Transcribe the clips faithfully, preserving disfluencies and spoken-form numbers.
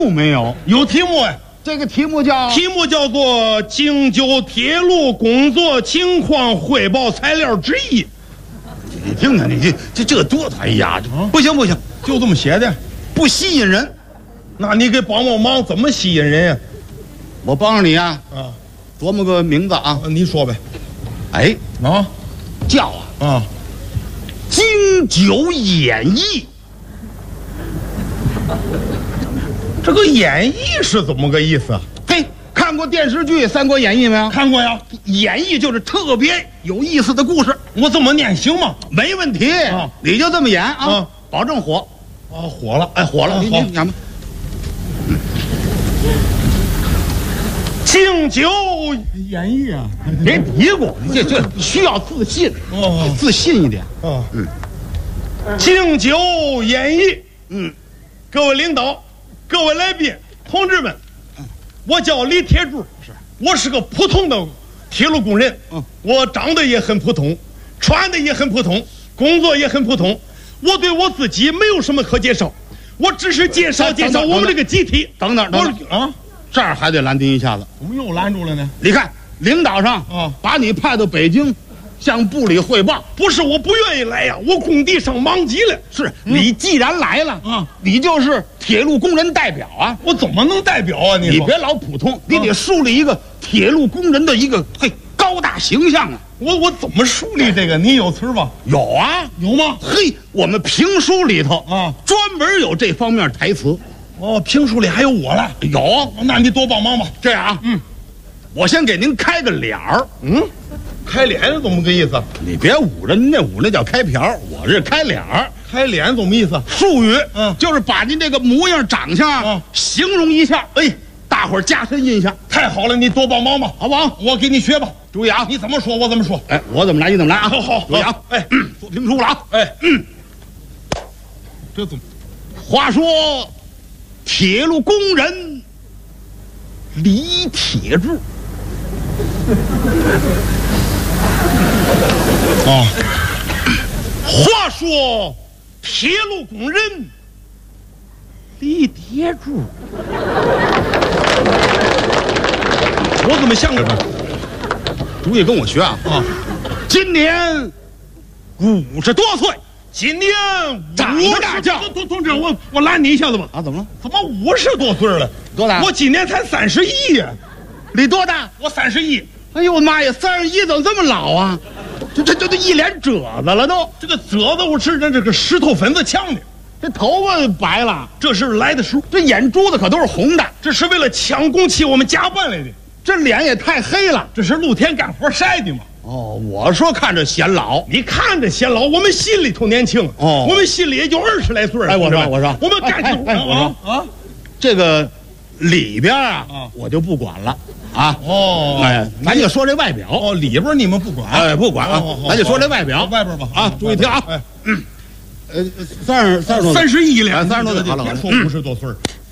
没有？ 有题目哎， 这个题目叫题目叫做京九铁路工作情况汇报材料之一。 你听听，你这这这多哎呀，不行不行， 就这么写的， 不吸引人。 那你给帮帮忙，怎么吸引人呀？ 我帮着你啊， 啊， 琢磨个名字啊。 你说呗。 哎， 啊， 叫啊啊， 京九演义。 这个演义是怎么个意思啊？ 嘿，看过电视剧《三国演义》没有？ 看过呀。 演义就是特别有意思的故事。 我这么念行吗？ 没问题， 啊你就这么演啊， 啊保证火。 啊，火了， 哎，火了，你啊好你演吧。 京九演义啊， 别嘀咕，你这这需要自信， 哦自信一点。 啊， 嗯， 京九演义， 嗯， 各位领导，各位来宾，同志们，我叫李铁柱， 是， 我是个普通的铁路工人， 嗯， 我长得也很普通，穿的也很普通，工作也很普通，我对我自己没有什么可介绍，我只是介绍介绍我们这个集体。 等等等等我啊， 这儿还得拦您一下子。 怎么又拦住了呢？ 你看，领导上啊把你派到北京，向部里汇报。 不是我不愿意来呀，我工地上忙极了。 是你既然来了啊， 你就是铁路工人代表啊。 我怎么能代表啊？你说你别老普通，你得树立一个铁路工人的一个嘿高大形象啊。 我我怎么树立这个？你有词儿吧？ 有啊， 有吗？ 嘿，我们评书里头啊专门有这方面台词。 哦，评书里还有我了。 有， 那你多帮忙吧。 这样啊， 嗯， 我先给您开个脸儿。 嗯，开脸是怎么个意思？ 你别捂着，您那捂那叫开瓢，我这开脸儿。 开脸怎么意思？ 术语， 嗯就是把您这个模样、长相嗯形容一下，哎，大伙儿加深印象， 太好了，你多帮忙吧， 好不好？ 我给你学吧。 注意啊， 你怎么说，我怎么说。 哎，我怎么来你怎么来啊？ 好好注意啊好，哎说评书了啊。 哎， 嗯， 这怎么？ 话说，铁路工人李铁柱啊？话说，铁路工人李铁柱，我怎么想着呢？ 注意跟我学啊！ 啊， 今年五十多岁今年长五得大叫十，同同志，我我拦你一下子吧。 啊？怎么了？ 怎么五十多岁了？ 多大？ 我今年才三十一呀， 你多大？ 我三十一。 哎呦我妈呀，三十一怎么这么老啊？这这这这一脸褶子了都， 这个褶子我是那这个石头粉子呛的， 这头发白了， 这是来的时候， 这眼珠子可都是红的， 这是为了抢工期我们加班来的， 这脸也太黑了。 这是露天干活晒的嘛。 哦，我说看着显老， 你看着显老，我们心里头年轻。 哦我们心里也就二十来岁。 哎我说同志们我说我们干起活哎哎哎我啊啊这个里边啊， 啊我就不管了啊。 哦哎，咱就说这外表。 哦，里边你们不管， 哎，不管啊哦好， 咱就说这外表。 外边吧啊，注意听啊。 哎， 呃，三十三十多岁三十一了， 哎三十多岁好了别说五十多岁。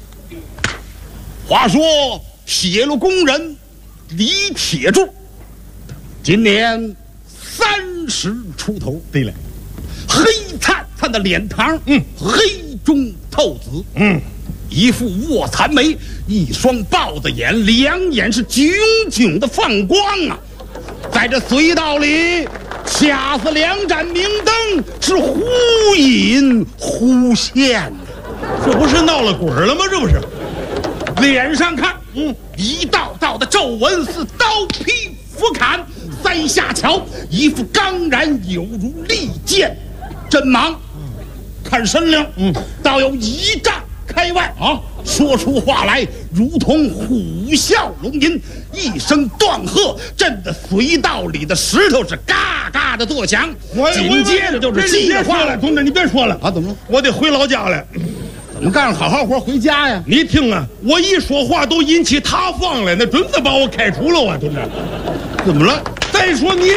话说铁路工人李铁柱，今年三十出头。 对了， 黑灿灿的脸庞， 嗯， 黑中透紫， 嗯， 一副卧蚕眉，一双豹子眼，两眼是炯炯的放光啊！在这隧道里，掐死两盏明灯，是忽隐忽现的。 这不是闹了鬼了吗？这不是？ 脸上看，嗯，一道道的皱纹似刀劈斧砍，三下桥，一副刚然有如利剑，真忙。看身量，嗯，倒有一丈开外啊！说出话来如同虎啸龙吟，一声断喝，震得隧道里的石头是嘎嘎的作响。紧接着就是你别说计划了，同志，你别说了啊！怎么了？ 我得回老家了。 怎么干上好好活回家呀？ 你听啊，我一说话都引起塌方了，那准得把我开除了啊，同志。 怎么了？ 再说你，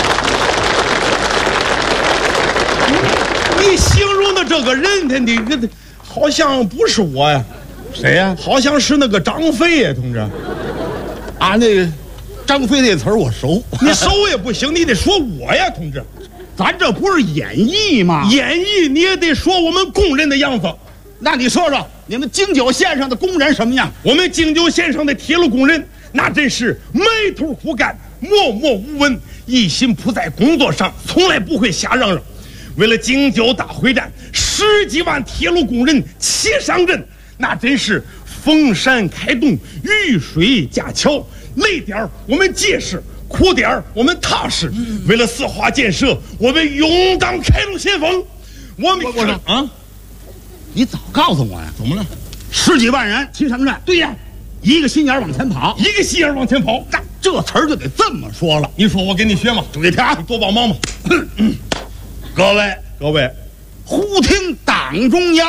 你形容的这个人，他你这好像不是我呀， 谁呀？ 好像是那个张飞呀，同志。 啊，那个张飞那词儿我熟， 你熟也不行，你得说我呀，同志。 咱这不是演绎吗？ 演绎你也得说我们工人的样子。 那你说说，你们京九线上的工人什么样？ 我们京九线上的铁路工人，那真是埋头苦干，默默无闻，一心扑在工作上，从来不会瞎嚷嚷。为了京九大会战，十几万铁路工人齐上阵，那真是逢山开洞，遇水架桥，累点儿我们结实，苦点儿我们踏实。嗯、为了四化建设，我们勇当开路先锋。我们我说啊，你早告诉我呀！ 怎么了？ 十几万人齐上阵， 对呀， 一个心眼往前跑， 一个心眼往前跑。 这这词儿就得这么说了。 你说我给你学吗？ 注意听啊， 多帮忙嘛。 各位各位， 忽听党中央